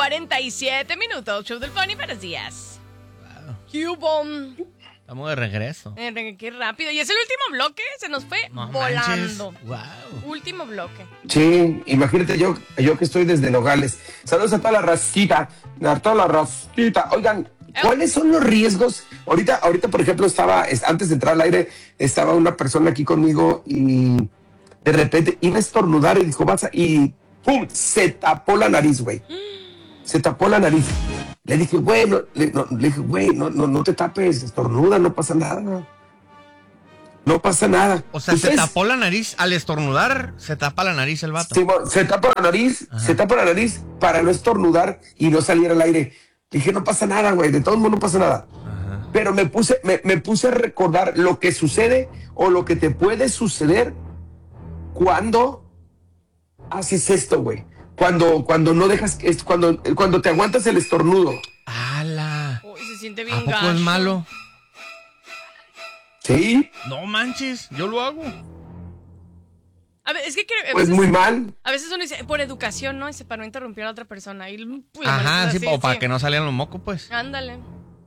47 minutos. Show del Funny, buenos días. Wow. Estamos de regreso. Qué rápido. Y es el último bloque, se nos fue volando. Wow. Último bloque. Sí, imagínate yo que estoy desde Nogales. Saludos a toda la racita. Oigan, ¿cuáles son los riesgos? Ahorita, por ejemplo, antes de entrar al aire, estaba una persona aquí conmigo y de repente iba a estornudar y dijo, y ¡pum! Se tapó la nariz, güey. Se tapó la nariz. Le dije, güey, no te tapes, estornuda, no pasa nada. No pasa nada. O sea, ¿se tapó la nariz al estornudar? ¿Se tapa la nariz el vato? Sí, se tapa la nariz para no estornudar y no salir al aire. Dije, no pasa nada, güey, de todo el mundo no pasa nada. Ajá. Pero me puse a recordar lo que sucede o lo que te puede suceder cuando haces esto, güey. Cuando no dejas, cuando te aguantas el estornudo. ¡Hala! Uy, se siente bien gacho. ¿A poco es malo? ¿Sí? No manches, yo lo hago. A ver, es que pues muy mal. A veces uno dice, por educación, ¿no? Dice, para no interrumpir a otra persona. Ajá, sí, o para que no salieran los mocos, pues. Ándale.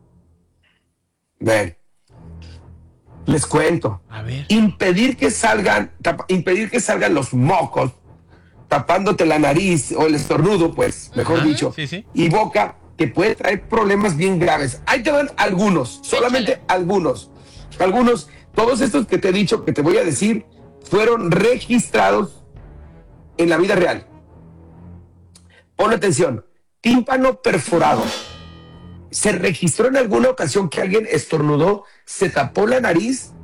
Ven. Les cuento. A ver. Impedir que salgan los mocos, tapándote la nariz o el estornudo, pues, mejor dicho, sí. y boca, te puede traer problemas bien graves. Ahí te van algunos, solamente algunos. Todos estos que te he dicho, que te voy a decir, fueron registrados en la vida real. Pon atención, tímpano perforado. Se registró en alguna ocasión que alguien estornudó, se tapó la nariz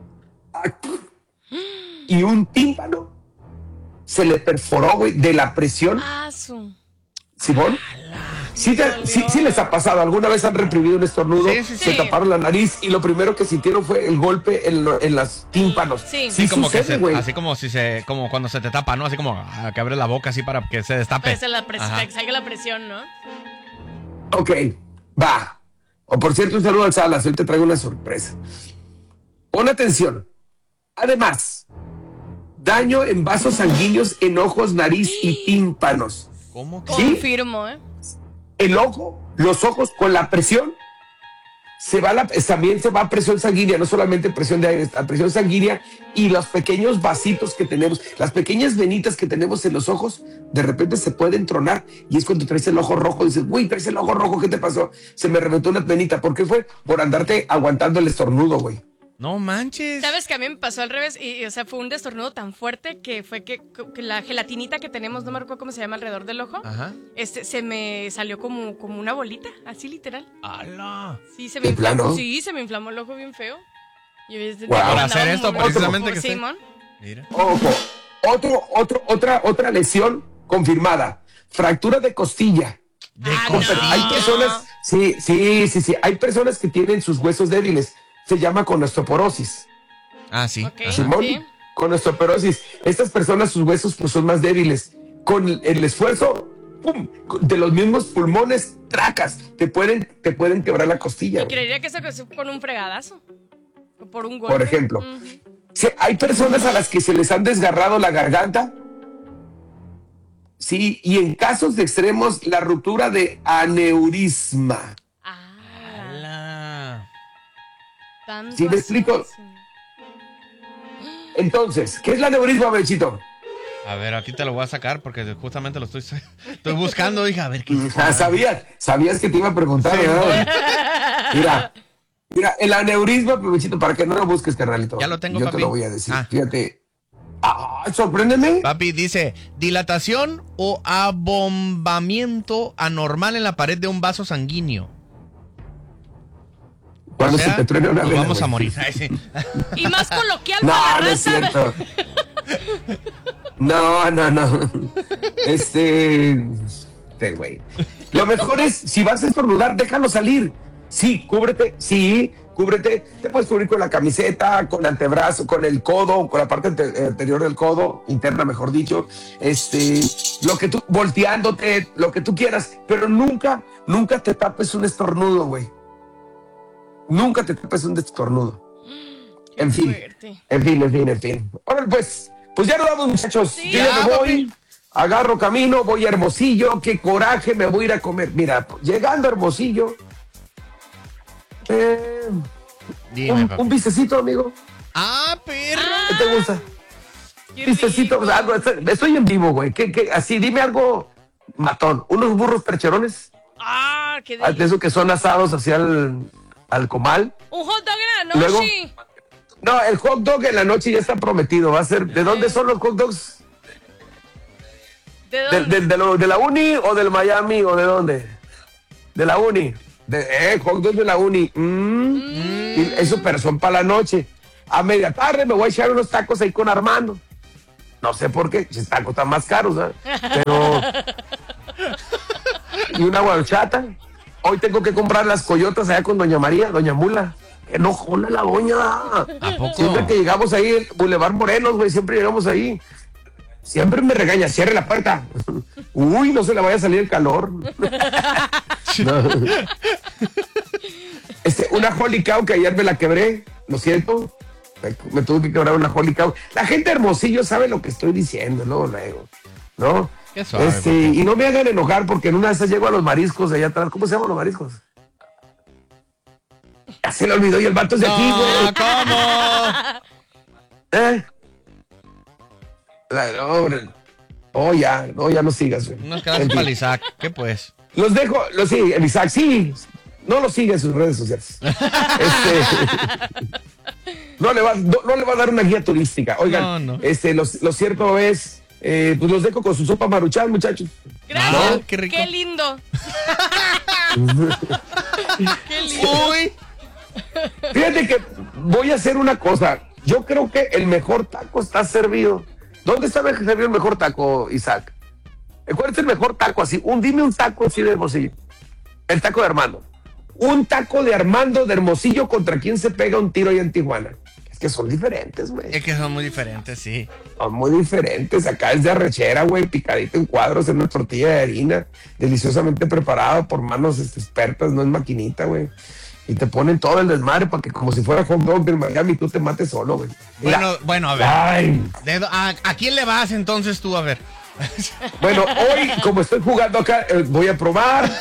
y un tímpano se le perforó, güey, de la presión. ¿Simón? Sí les ha pasado. ¿Alguna vez han reprimido un estornudo? Sí. Se taparon la nariz y lo primero que sintieron fue el golpe en los tímpanos. Sí, como sucede, que así como cuando se te tapa, ¿no? Así como que abres la boca así para que se destape. Para que salga la presión, ¿no? Ok, va. Por cierto, un saludo al Salas. Hoy te traigo una sorpresa. Pon atención. Además, daño en vasos sanguíneos, en ojos, nariz y tímpanos. ¿Cómo? ¿Sí? Confirmo, ¿eh? El ojo, los ojos con la presión, también se va a presión sanguínea, no solamente presión de aire, a presión sanguínea, y los pequeños vasitos que tenemos, las pequeñas venitas que tenemos en los ojos, de repente se pueden tronar, y es cuando traes el ojo rojo, dices, güey, traes el ojo rojo, ¿qué te pasó? Se me reventó una venita. ¿Por qué fue? Por andarte aguantando el estornudo, güey. No manches. ¿Sabes que a mí me pasó al revés? O sea, fue un destornudo tan fuerte que fue que la gelatinita que tenemos, no me recuerdo cómo se llama, alrededor del ojo, se me salió como una bolita, así literal. ¡Hala! Sí, se me inflamó. Sí, se me inflamó el ojo bien feo. Para hacer esto, precisamente que Simón. Mira. Ojo, otra lesión confirmada. Fractura de costilla. Hay personas, sí. Hay personas que tienen sus huesos débiles. Se llama osteoporosis. Ah, sí. Okay, Simón, con osteoporosis. Estas personas, sus huesos pues son más débiles. Con el esfuerzo, ¡pum!, de los mismos pulmones, tracas, te pueden quebrar la costilla. Y creería que eso con un fregadazo. Por un golpe. Por ejemplo. Sí, hay personas a las que se les han desgarrado la garganta. Sí, y en casos de extremos, la ruptura de aneurisma. ¿Sí me explico? Entonces, ¿qué es el aneurisma, Bechito? A ver, aquí te lo voy a sacar porque justamente lo estoy buscando. Dije, a ver qué. Sabías que te iba a preguntar, sí, ¿no? Mira, el aneurisma, Bechito, para que no lo busques, carnalito. Ya lo tengo, Yo papi. te lo voy a decir. Fíjate. Sorpréndeme. Papi, dice, dilatación o abombamiento anormal en la pared de un vaso sanguíneo. Cuando se te truena una vena, vamos a morir. Y más coloquial para la raza. No es cierto. No. Güey. Lo mejor es, si vas a estornudar, déjalo salir. Sí, cúbrete. Te puedes cubrir con la camiseta, con el antebrazo, con el codo, con la parte anterior del codo, interna, mejor dicho. Lo que tú, volteándote, lo que tú quieras. Pero nunca te tapes un estornudo, güey. Nunca te tapes un estornudo. En fin. Ahora pues ya nos vamos, muchachos. Sí, Yo ya me voy. agarro camino, voy a Hermosillo, qué coraje, me voy a ir a comer. Mira, llegando a Hermosillo, Dime, papi. un bistecito, amigo. Perro. ¿Qué te gusta? Bistecito, algo, estoy en vivo, güey. Así, dime algo matón. Unos burros percherones. Qué De esos que son asados hacia al comal. Un hot dog en la noche. Luego, no, el hot dog en la noche ya está prometido. Va a ser, ¿de dónde son los hot dogs? ¿De dónde? ¿De la Uni o del Miami o de dónde? De la Uni. Hot dogs de la Uni. Y eso, pero son para la noche. A media tarde me voy a echar unos tacos ahí con Armando. No sé por qué, los tacos están más caros, ¿sabes? Pero... y una guachata. Hoy tengo que comprar las coyotas allá con Doña María, Doña Mula. Enojona la doña. ¿A poco? Siempre que llegamos ahí, Boulevard Morelos, güey, siempre llegamos ahí. Siempre me regaña, cierre la puerta. Uy, no se le vaya a salir el calor. No. Una Holy Cow que ayer me la quebré, lo siento. Me tuve que quebrar una Holy Cow. La gente de Hermosillo sabe lo que estoy diciendo, luego, ¿no? Qué suave, y no me hagan enojar porque en una de esas llego a los mariscos de allá atrás. ¿Cómo se llaman los mariscos? Ya se le olvidó y el vato es de aquí, güey. ¿Cómo? Ya no sigas, güey. Unos caras para el Isaac. ¿Qué pues? Los dejo, sí, el Isaac, sí. No lo sigue en sus redes sociales. No le va a dar una guía turística. Oigan, No. Lo cierto es, pues los dejo con su sopa Maruchan, muchachos. Gracias. ¿No? Qué rico. Qué lindo. Qué lindo. Uy. Fíjate que voy a hacer una cosa. Yo creo que el mejor taco está servido. ¿Dónde está servido el mejor taco, Isaac? ¿Cuál es el mejor taco así? Dime un taco así de Hermosillo. El taco de Armando. Un taco de Armando de Hermosillo, ¿contra quién se pega un tiro ahí en Tijuana? Es que son diferentes, güey. Es que son muy diferentes, sí. Son muy diferentes. Acá es de arrechera, güey, picadito en cuadros en una tortilla de harina, deliciosamente preparada por manos expertas, no es maquinita, güey. Y te ponen todo el desmadre para que como si fuera hot dog del Miami tú te mates solo, güey. Bueno, a ver. Ay. ¿A quién le vas entonces tú? A ver. Bueno, hoy, como estoy jugando acá, voy a probar.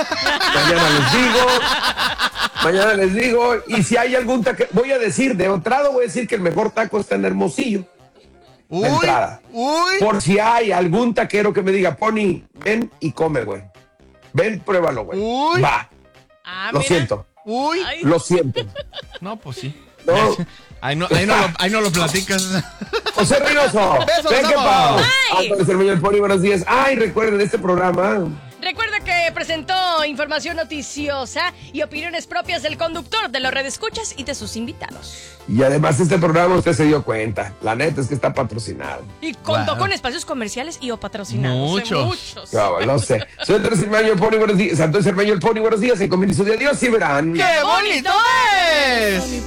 Mañana les digo. Y si hay algún taco, voy a decir, de entrada voy a decir que el mejor taco está en Hermosillo. De entrada. Por si hay algún taquero que me diga, Pony, ven y come, güey. Ven, pruébalo, güey. Va. Lo Mira. siento. Ay. Lo siento. No, pues sí. No. Ahí no lo platicas. José Reynoso. Besos, Ven que amo. pao. Ay. Antonio Cermeño, el Pony, buenos días. Ay, recuerden este programa. Recuerda que presentó información noticiosa y opiniones propias del conductor, de los redescuchas y de sus invitados. Y además este programa usted se dio cuenta. La neta es que está patrocinado. Y contó Wow. con espacios comerciales y o patrocinados. Muchos. Muchos. No sé. Soy Antonio Cermeño, el Pony, buenos días. Antonio Cermeño, el Pony, buenos días. En combinación de adiós y verán. ¡Qué bonito es!